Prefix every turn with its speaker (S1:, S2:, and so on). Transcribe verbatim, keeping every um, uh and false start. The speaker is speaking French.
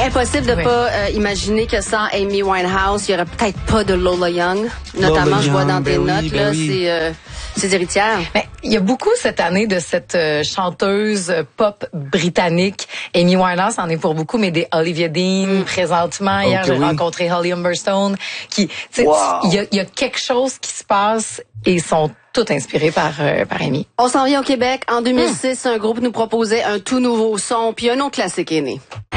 S1: impossible de
S2: Oui.
S1: pas euh, imaginer que sans Amy Winehouse, il y aurait peut-être pas de Lola Young. Notamment,
S3: Lola
S1: je vois
S3: Young,
S1: dans tes
S3: ben
S1: notes,
S3: oui, ben
S1: là,
S3: oui.
S1: c'est euh, ses héritières.
S2: Ben, il y a beaucoup cette année de cette euh, chanteuse euh, pop britannique. Amy Winehouse en est pour beaucoup, mais des Olivia Dean présentement. Hier,
S3: Okay,
S2: j'ai
S3: oui.
S2: rencontré Holly Humberstone. Qui, tu sais,
S3: Wow.
S2: il y a, il y a quelque chose qui se passe et ils sont tous inspirés par euh, par Amy.
S1: On s'en vient au Québec. En deux mille six, un groupe nous proposait un tout nouveau son, puis un autre classique est né.